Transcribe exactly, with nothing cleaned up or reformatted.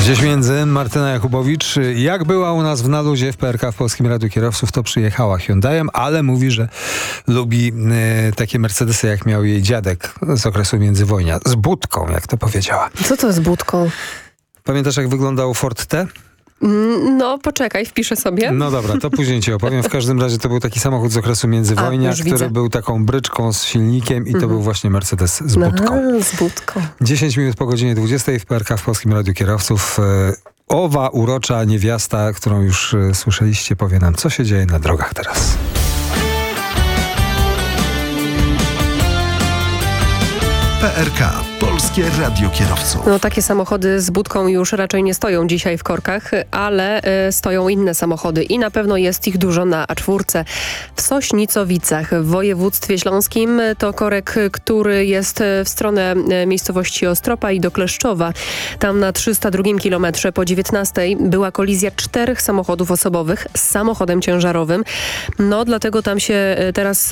Gdzieś między Martyna Jakubowicz. Jak była u nas w Naluzie w P R K w Polskim Radiu Kierowców, to przyjechała Hyundaiem, ale mówi, że lubi y, takie Mercedesy, jak miał jej dziadek z okresu międzywojnia. Z budką, jak to powiedziała. Co to z budką? Pamiętasz, jak wyglądał Ford T? No, poczekaj, wpiszę sobie. No dobra, to później ci opowiem. W każdym razie to był taki samochód z okresu międzywojnia, A, który widzę. był taką bryczką z silnikiem i to Mhm. był właśnie Mercedes z budką. Aha, z budką. dziesięć minut po godzinie dwudziestej w P R K w Polskim Radiu Kierowców. E, Owa urocza niewiasta, którą już e, słyszeliście, powie nam, co się dzieje na drogach teraz. P R K. Polskie Radio Kierowców. No takie samochody z budką już raczej nie stoją dzisiaj w korkach, ale y, stoją inne samochody i na pewno jest ich dużo na A cztery. W Sośnicowicach w województwie śląskim to korek, który jest w stronę y, miejscowości Ostropa i do Kleszczowa. Tam na trzysta drugim kilometrze po dziewiętnastej była kolizja czterech samochodów osobowych z samochodem ciężarowym. No dlatego tam się y, teraz